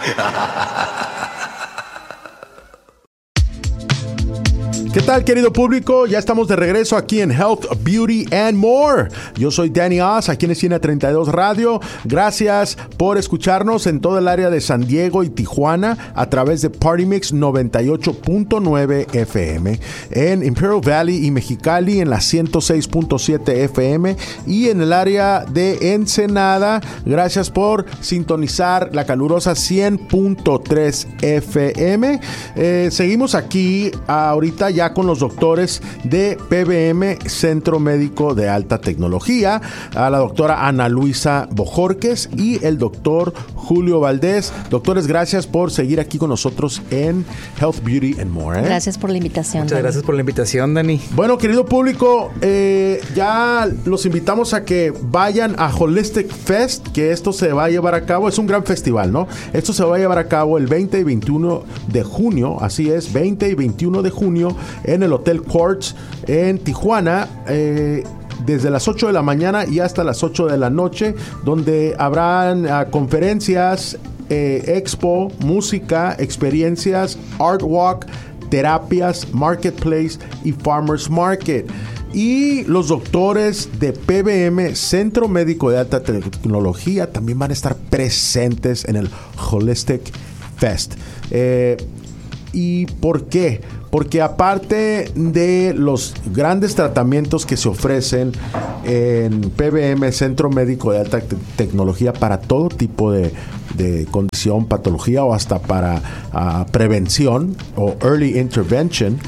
¿Qué tal, querido público? Ya estamos de regreso aquí en Health, Beauty and More. Yo soy Danny Oz, aquí en Esquina 32 Radio. Gracias por escucharnos en todo el área de San Diego y Tijuana a través de Party Mix 98.9 FM, en Imperial Valley y Mexicali en la 106.7 FM y en el área de Ensenada. Gracias por sintonizar la calurosa 100.3 FM. Seguimos aquí ahorita ya con los doctores de PBM, Centro Médico de Alta Tecnología, a la doctora Ana Luisa Bojorquez y el doctor Julio Valdés. Doctores, gracias por seguir aquí con nosotros en Health, Beauty and More. Gracias por la invitación. Muchas gracias por la invitación, Dani. Bueno, querido público, ya los invitamos a que vayan a Holistic Fest, que esto se va a llevar a cabo. Es un gran festival, ¿no? Esto se va a llevar a cabo el 20 y 21 de junio, así es, 20 y 21 de junio en el Hotel Quartz en Tijuana, desde las 8 de la mañana y hasta las 8 de la noche, donde habrán conferencias, expo, música, experiencias, art walk, terapias, marketplace y farmers market. Y los doctores de PBM, Centro Médico de Alta Tecnología, también van a estar presentes en el Holistic Fest. ¿Y por qué? Porque aparte de los grandes tratamientos que se ofrecen en PBM, Centro Médico de Alta Tecnología, para todo tipo de condición, patología o hasta para prevención o early intervention,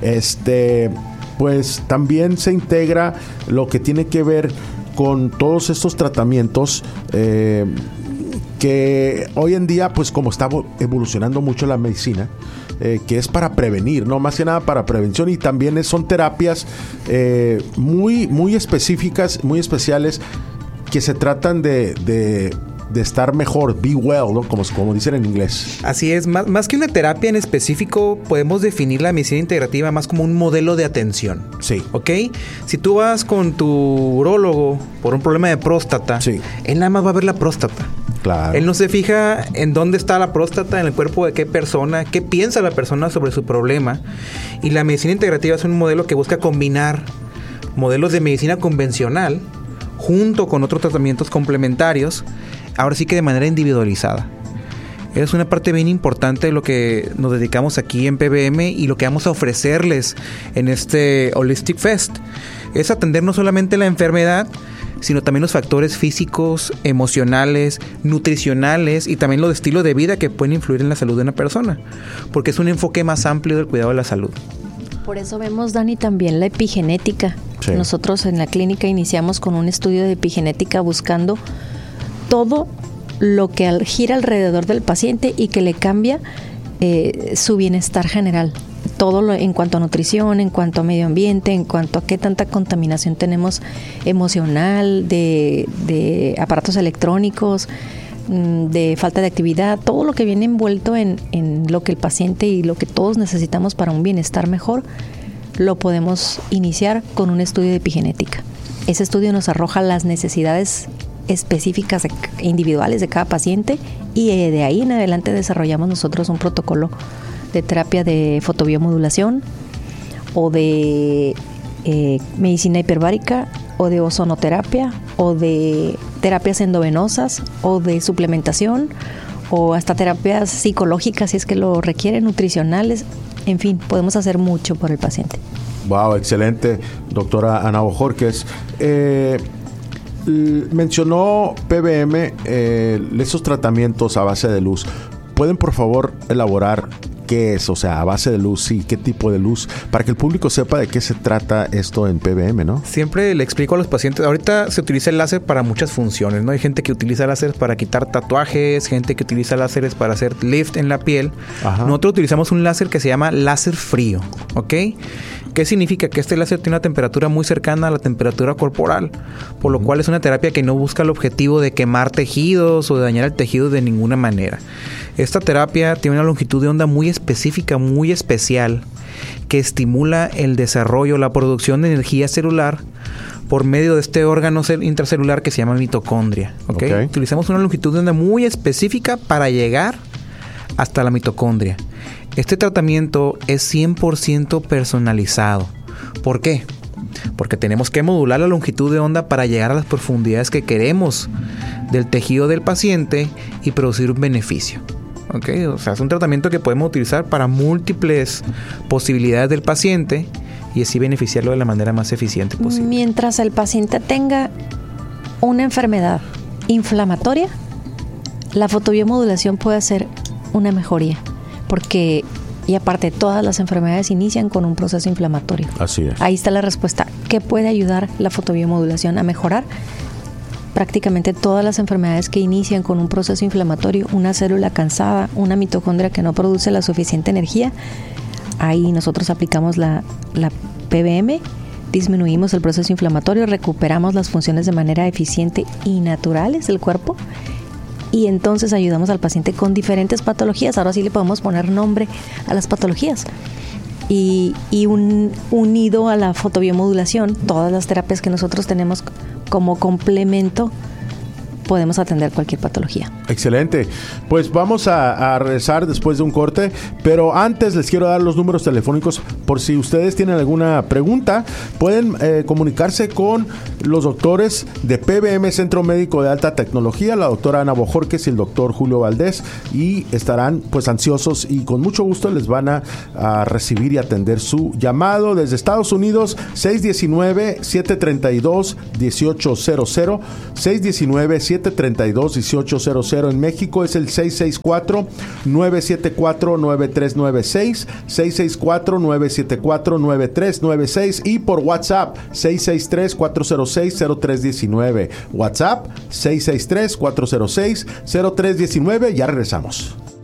pues también se integra lo que tiene que ver con todos estos tratamientos que hoy en día, pues como está evolucionando mucho la medicina, que es para prevenir, ¿no? Más que nada para prevención, y también son terapias muy específicas, muy especiales, que se tratan de estar mejor, be well, ¿no? Como dicen en inglés. Así es, más que una terapia en específico, podemos definir la medicina integrativa más como un modelo de atención. Sí. ¿Ok? Si tú vas con tu urólogo por un problema de próstata, sí, él nada más va a ver la próstata. Claro. Él no se fija en dónde está la próstata, en el cuerpo de qué persona, qué piensa la persona sobre su problema. Y la medicina integrativa es un modelo que busca combinar modelos de medicina convencional junto con otros tratamientos complementarios, ahora sí que de manera individualizada. Es una parte bien importante de lo que nos dedicamos aquí en PBM y lo que vamos a ofrecerles en este Holistic Fest. Es atender no solamente la enfermedad, sino también los factores físicos, emocionales, nutricionales y también los de estilo de vida que pueden influir en la salud de una persona, porque es un enfoque más amplio del cuidado de la salud. Por eso vemos, Dani, también la epigenética. Sí. Nosotros en la clínica iniciamos con un estudio de epigenética buscando todo lo que gira alrededor del paciente y que le cambia su bienestar general. Todo en cuanto a nutrición, en cuanto a medio ambiente, en cuanto a qué tanta contaminación tenemos emocional, de aparatos electrónicos, de falta de actividad, todo lo que viene envuelto en lo que el paciente y lo que todos necesitamos para un bienestar mejor, lo podemos iniciar con un estudio de epigenética. Ese estudio nos arroja las necesidades específicas individuales de cada paciente y de ahí en adelante desarrollamos nosotros un protocolo de terapia de fotobiomodulación o de medicina hiperbárica o de ozonoterapia o de terapias endovenosas o de suplementación o hasta terapias psicológicas si es que lo requieren, nutricionales, en fin, podemos hacer mucho por el paciente. Wow, excelente, doctora Ana Bojorquez. Mencionó PBM esos tratamientos a base de luz. ¿Pueden por favor elaborar qué es? O sea, a base de luz, sí, qué tipo de luz, para que el público sepa de qué se trata esto en PBM, ¿no? Siempre le explico a los pacientes, ahorita se utiliza el láser para muchas funciones, ¿no? Hay gente que utiliza láseres para quitar tatuajes, gente que utiliza láseres para hacer lift en la piel. Ajá. Nosotros utilizamos un láser que se llama láser frío, ¿ok? ¿Qué significa? Que este láser tiene una temperatura muy cercana a la temperatura corporal, por lo cual es una terapia que no busca el objetivo de quemar tejidos o de dañar el tejido de ninguna manera. Esta terapia tiene una longitud de onda muy específica, muy especial, que estimula el desarrollo, la producción de energía celular por medio de este órgano intracelular que se llama mitocondria. ¿Okay? Utilizamos una longitud de onda muy específica para llegar hasta la mitocondria. Este tratamiento es 100% personalizado. ¿Por qué? Porque tenemos que modular la longitud de onda para llegar a las profundidades que queremos del tejido del paciente y producir un beneficio. ¿Okay? O sea, es un tratamiento que podemos utilizar para múltiples posibilidades del paciente y así beneficiarlo de la manera más eficiente posible. Mientras el paciente tenga una enfermedad inflamatoria, la fotobiomodulación puede hacer una mejoría, porque y aparte todas las enfermedades inician con un proceso inflamatorio. Así es. Ahí está la respuesta. ¿Qué puede ayudar la fotobiomodulación a mejorar? Prácticamente todas las enfermedades que inician con un proceso inflamatorio, una célula cansada, una mitocondria que no produce la suficiente energía, ahí nosotros aplicamos la PBM, disminuimos el proceso inflamatorio, recuperamos las funciones de manera eficiente y naturales del cuerpo y entonces ayudamos al paciente con diferentes patologías. Ahora sí le podemos poner nombre a las patologías. Y unido a la fotobiomodulación, todas las terapias que nosotros tenemos como complemento, podemos atender cualquier patología. Excelente. Pues vamos a regresar después de un corte, pero antes les quiero dar los números telefónicos por si ustedes tienen alguna pregunta. Pueden comunicarse con los doctores de PBM Centro Médico de Alta Tecnología, la doctora Ana Bojorquez y el doctor Julio Valdés, y estarán pues ansiosos y con mucho gusto les van a recibir y atender su llamado desde Estados Unidos. 619-732-1800, 619-732-1800. En México es el 664-974-9396, 664-974-9396 y por WhatsApp 663-406-0319. WhatsApp 663-406-0319. Ya regresamos.